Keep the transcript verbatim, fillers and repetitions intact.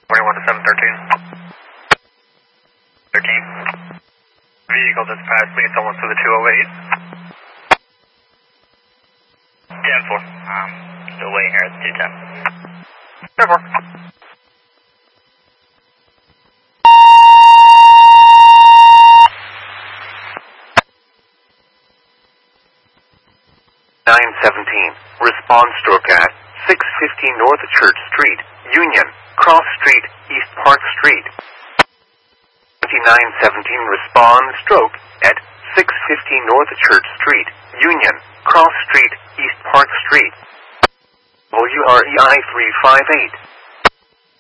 twenty-one to seven thirteen. thirteen. Vehicle that's passed me, it's almost to the two oh eight. ten four. Um, still waiting here at the two ten. ten four. nine seventeen. Response stroke at six fifty North Church Street, Union, Cross Street, East Park Street. twenty-nine seventeen. Respond stroke at six fifty North Church Street, Union, Cross Street, East Park Street. W R E I three five eight.